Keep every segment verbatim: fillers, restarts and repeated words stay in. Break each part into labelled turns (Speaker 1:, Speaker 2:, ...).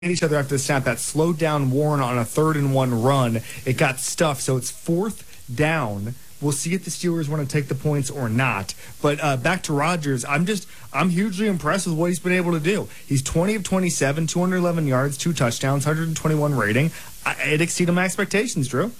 Speaker 1: each other after the snap. That slowed down Warren on a third and one run. It got stuffed, so it's fourth down. We'll see if the Steelers want to take the points or not. But uh, back to Rodgers, I'm just I'm hugely impressed with what he's been able to do. He's twenty of twenty-seven, two hundred eleven yards, two touchdowns, one hundred twenty-one rating. I, it exceeded my expectations, Drew.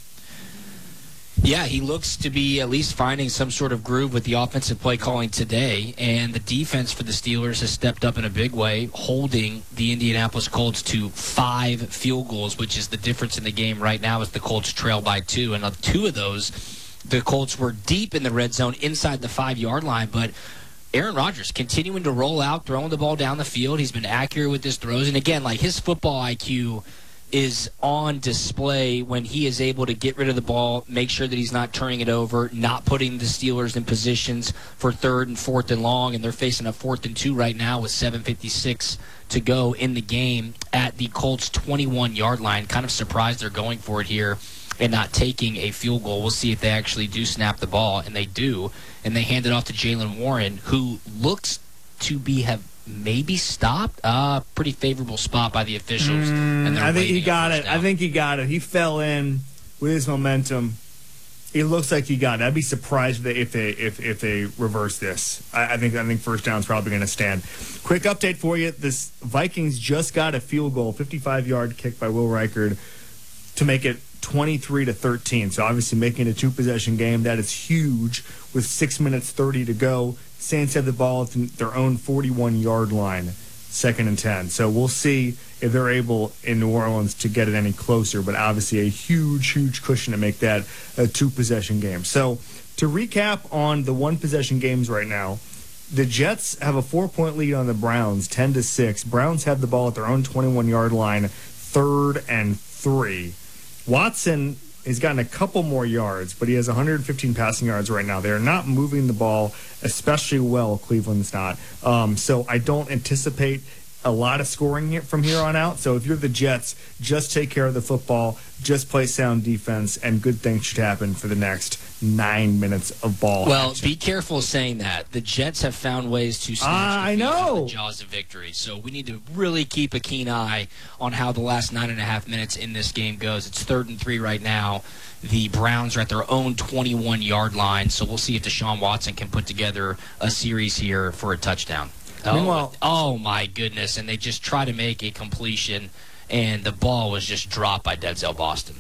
Speaker 2: Yeah, he looks to be at least finding some sort of groove with the offensive play calling today, and the defense for the Steelers has stepped up in a big way, holding the Indianapolis Colts to five field goals, which is the difference in the game right now as the Colts trail by two. And of two of those, the Colts were deep in the red zone inside the five-yard line, but Aaron Rodgers continuing to roll out, throwing the ball down the field. He's been accurate with his throws, and again, like his football I Q is on display when he is able to get rid of the ball, make sure that he's not turning it over, not putting the Steelers in positions for third and fourth and long, and they're facing a fourth and two right now with seven fifty-six to go in the game at the Colts' twenty-one-yard line. Kind of surprised they're going for it here and not taking a field goal. We'll see if they actually do snap the ball, and they do, and they hand it off to Jaylen Warren, who looks to be have maybe stopped. Uh, pretty favorable spot by the officials.
Speaker 1: Mm,
Speaker 2: and
Speaker 1: I think he got it. I think he got it. He fell in with his momentum. It looks like he got it. I'd be surprised if they if if they reverse this. I, I think I think first down's probably going to stand. Quick update for you: this Vikings just got a field goal, fifty-five-yard kick by Will Reichard to make it twenty-three to thirteen. So obviously making it a two-possession game. That is huge. With six minutes thirty to go, Saints have the ball at their own forty-one-yard line, second and ten. So we'll see if they're able in New Orleans to get it any closer, but obviously a huge, huge cushion to make that a two-possession game. So to recap on the one-possession games right now, the Jets have a four-point lead on the Browns, ten to six. Browns have the ball at their own twenty-one-yard line, third and three. Watson has gotten a couple more yards, but he has one hundred fifteen passing yards right now. They are not moving the ball especially well, Cleveland's not. Um, so I don't anticipate a lot of scoring from here on out. So if you're the Jets, just take care of the football, just play sound defense, and good things should happen for the next nine minutes of ball
Speaker 2: Well,
Speaker 1: action.
Speaker 2: be careful saying that. The Jets have found ways to snatch
Speaker 1: I
Speaker 2: the,
Speaker 1: know.
Speaker 2: the jaws of victory. So we need to really keep a keen eye on how the last nine and a half minutes in this game goes. It's third and three right now. The Browns are at their own twenty-one-yard line, so we'll see if Deshaun Watson can put together a series here for a touchdown. Oh,
Speaker 1: Meanwhile,
Speaker 2: oh my goodness, and they just try to make a completion, and the ball was just dropped by Denzel Boston.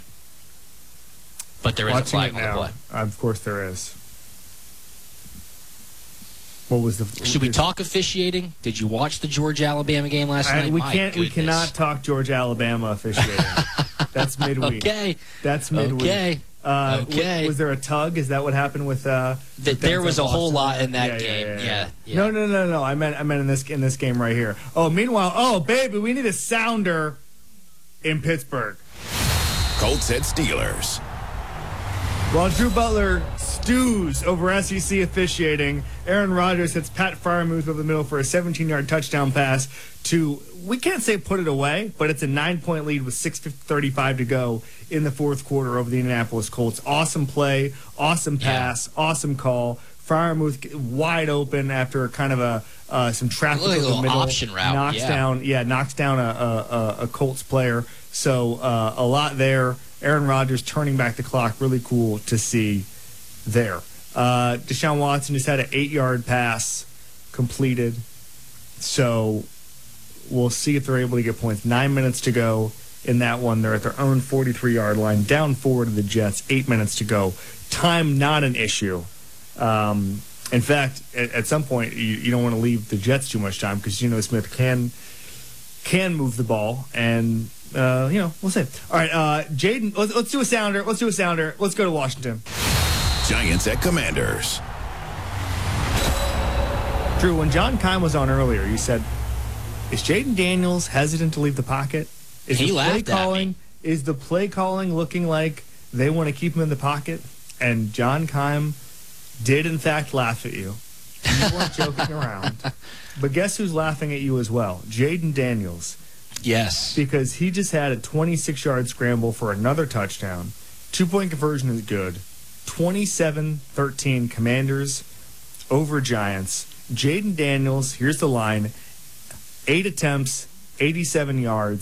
Speaker 2: But there is a flag on the play.
Speaker 1: Of course there is. What was the?
Speaker 2: Should we talk officiating? Did you watch the Georgia-Alabama game last
Speaker 1: I,
Speaker 2: night?
Speaker 1: we
Speaker 2: My
Speaker 1: can't.
Speaker 2: goodness.
Speaker 1: We cannot talk Georgia-Alabama officiating. That's midweek.
Speaker 2: Okay.
Speaker 1: That's midweek.
Speaker 2: Okay.
Speaker 1: Uh,
Speaker 2: okay.
Speaker 1: Was, was there a tug? Is that what happened with? Uh,
Speaker 2: The,
Speaker 1: with
Speaker 2: there was a
Speaker 1: Denzel
Speaker 2: whole
Speaker 1: Boston?
Speaker 2: lot in that
Speaker 1: yeah,
Speaker 2: game.
Speaker 1: Yeah, yeah,
Speaker 2: Yeah, yeah.
Speaker 1: No, no, no, no. I meant, I meant in this in this game right here. Oh, meanwhile, oh baby, we need a sounder in Pittsburgh.
Speaker 3: Colts at Steelers.
Speaker 1: While Drew Butler stews over S E C officiating, Aaron Rodgers hits Pat Freiermuth over the middle for a seventeen-yard touchdown pass to, we can't say put it away, but it's a nine-point lead with six thirty-five to go in the fourth quarter over the Indianapolis Colts. Awesome play, awesome pass, yeah. Awesome call. Freiermuth wide open after kind of a uh, some traffic
Speaker 2: like
Speaker 1: over the middle.
Speaker 2: Option route.
Speaker 1: Knocks
Speaker 2: yeah.
Speaker 1: down, yeah, knocks down a, a, a Colts player. So uh, a lot there. Aaron Rodgers turning back the clock, really cool to see there. Uh, Deshaun Watson just had an eight-yard pass completed. So we'll see if they're able to get points. Nine minutes to go in that one. They're at their own forty-three-yard line, down four to the Jets. Eight minutes to go. Time not an issue. Um, in fact, at, at some point, you, you don't want to leave the Jets too much time because Geno Smith can can move the ball, and uh, you know we'll see. All right, uh, Jaden, let's, let's do a sounder. Let's do a sounder. Let's go to Washington.
Speaker 3: Giants at Commanders.
Speaker 1: Drew, when John Keim was on earlier, you said, "Is Jaden Daniels hesitant to leave the pocket? Is
Speaker 2: he
Speaker 1: the play
Speaker 2: laughed
Speaker 1: calling?
Speaker 2: at me.
Speaker 1: Is the play calling looking like they want to keep him in the pocket?" And John Keim did, in fact, laugh at you. You weren't joking around. But guess who's laughing at you as well? Jaden Daniels.
Speaker 2: Yes.
Speaker 1: Because he just had a twenty-six-yard scramble for another touchdown. Two-point conversion is good. twenty-seven thirteen Commanders over Giants. Jaden Daniels, here's the line, eight attempts, eighty-seven yards.